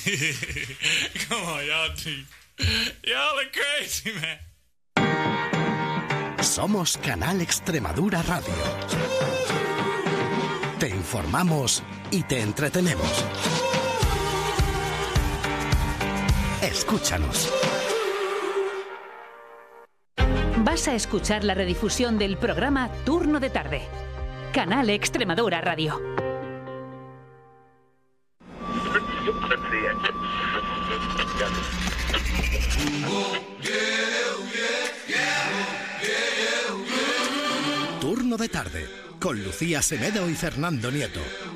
Come on, y'all two. Y'all are crazy, man. Somos Canal Extremadura Radio. Te informamos y te entretenemos. Escúchanos. Vas a escuchar la redifusión del programa Turno de Tarde. Canal Extremadura Radio. Turno de Tarde, con Lucía Semedo y Fernando Nieto.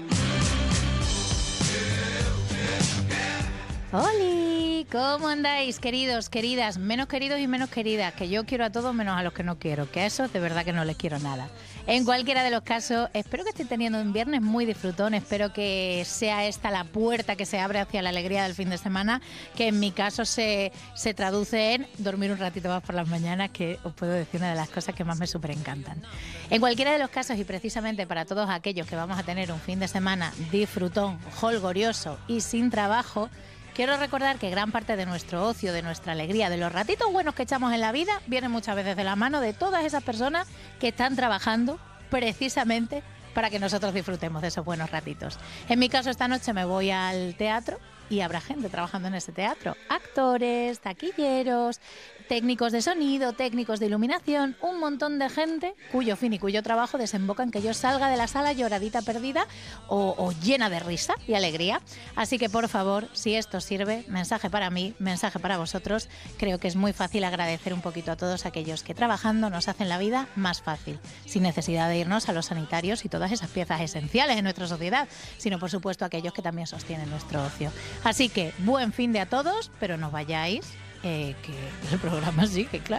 ¡Holi! ¿Cómo andáis, queridos, queridas? Menos queridos y menos queridas, que yo quiero a todos menos a los que no quiero, que a esos de verdad que no les quiero nada. En cualquiera de los casos, espero que estéis teniendo un viernes muy disfrutón, espero que sea esta la puerta que se abre hacia la alegría del fin de semana, que en mi caso se traduce en dormir un ratito más por las mañanas, que os puedo decir una de las cosas que más me súper encantan. En cualquiera de los casos, y precisamente para todos aquellos que vamos a tener un fin de semana disfrutón, jolgorioso y sin trabajo, quiero recordar que gran parte de nuestro ocio, de nuestra alegría, de los ratitos buenos que echamos en la vida, viene muchas veces de la mano de todas esas personas que están trabajando precisamente para que nosotros disfrutemos de esos buenos ratitos. En mi caso, esta noche me voy al teatro y habrá gente trabajando en ese teatro. Actores, taquilleros, técnicos de sonido, técnicos de iluminación, un montón de gente cuyo fin y cuyo trabajo desemboca en que yo salga de la sala lloradita perdida o llena de risa y alegría. Así que, por favor, si esto sirve, mensaje para mí, mensaje para vosotros. Creo que es muy fácil agradecer un poquito a todos aquellos que trabajando nos hacen la vida más fácil, sin necesidad de irnos a los sanitarios y todas esas piezas esenciales en nuestra sociedad, sino, por supuesto, a aquellos que también sostienen nuestro ocio. Así que, buen fin de a todos, pero no vayáis, que el programa sigue, claro.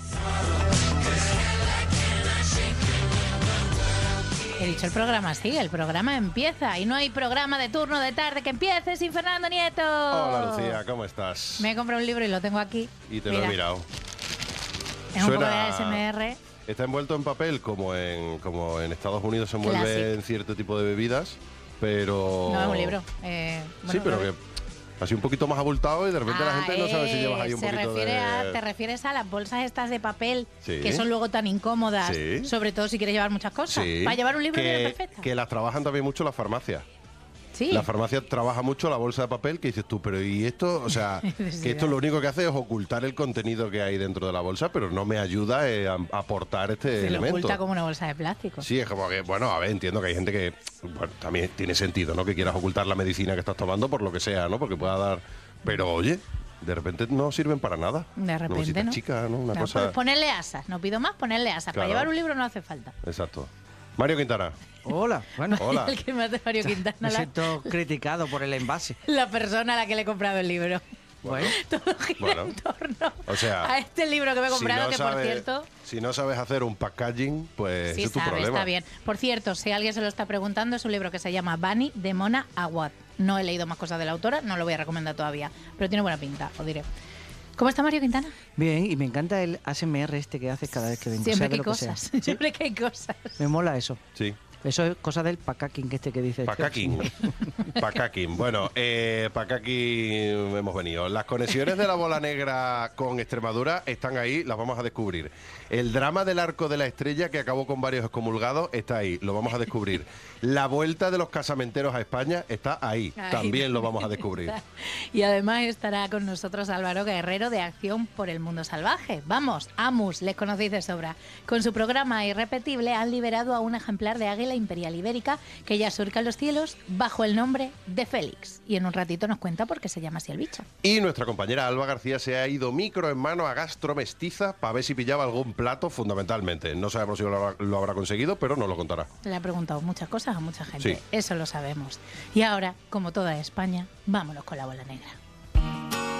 He dicho el programa sigue, el programa empieza y no hay programa de turno de tarde que empiece sin Fernando Nieto. Hola Lucía, ¿cómo estás? Me he comprado un libro y lo tengo aquí. Y te lo he mirado. Es un poco de ASMR. Está envuelto en papel como en Estados Unidos se envuelve en cierto tipo de bebidas, pero... No, es un libro. Sí, pero que... Así un poquito más abultado y de repente la gente no sabe si llevas ahí un poquito ¿Te refieres a las bolsas estas de papel sí, que son luego tan incómodas? Sí. Sobre todo si quieres llevar muchas cosas. Sí. Para llevar un libro viene perfecta. Que las trabajan también mucho las farmacias. Sí. La farmacia trabaja mucho la bolsa de papel, que dices tú, pero ¿y esto? O sea, que esto lo único que hace es ocultar el contenido que hay dentro de la bolsa, pero no me ayuda a aportar este elemento. Lo oculta como una bolsa de plástico. Sí, es como que, bueno, a ver, entiendo que hay gente que, bueno, también tiene sentido, ¿no? Que quieras ocultar la medicina que estás tomando por lo que sea, ¿no? Porque pueda dar... Pero, oye, de repente no sirven para nada. De repente, ¿no? Chica, ¿no? Una cosa... Pues ponerle asas, no pido más, ponerle asas. Claro. Para llevar un libro no hace falta. Exacto. Mario Quintana. Hola, bueno. Hola. El que más de Mario Quintana. Me siento criticado por el envase. La persona a la que le he comprado el libro. Bueno. Todo gira en torno a este libro que me he comprado, si no por cierto... Si no sabes hacer un packaging, pues sí, es tu sabe, problema. Está bien. Por cierto, si alguien se lo está preguntando, es un libro que se llama Bunny de Mona Awad. No he leído más cosas de la autora, no lo voy a recomendar todavía, pero tiene buena pinta, os diré. ¿Cómo está Mario Quintana? Bien, y me encanta el ASMR este que haces cada vez que vengo. Siempre que hay cosas, siempre que hay cosas. Me mola eso. Sí. Eso es cosa del packaging este que dices. Packaging. Packaging. Bueno, Packaging hemos venido. Las conexiones de la bola negra con Extremadura están ahí, las vamos a descubrir. El drama del arco de la estrella que acabó con varios excomulgados está ahí, lo vamos a descubrir. La vuelta de los casamenteros a España está ahí, también lo vamos a descubrir. Y además estará con nosotros Álvaro Guerrero de Acción por el Mundo Salvaje. Vamos, AMUS, les conocéis de sobra. Con su programa irrepetible han liberado a un ejemplar de águila imperial ibérica que ya surca los cielos bajo el nombre de Félix. Y en un ratito nos cuenta por qué se llama así el bicho. Y nuestra compañera Alba García se ha ido micro en mano a Gastromestiza para ver si pillaba algún plato fundamentalmente. No sabemos si lo habrá conseguido, pero nos lo contará. Le ha preguntado muchas cosas a mucha gente. Sí. Eso lo sabemos. Y ahora, como toda España, vámonos con la bola negra.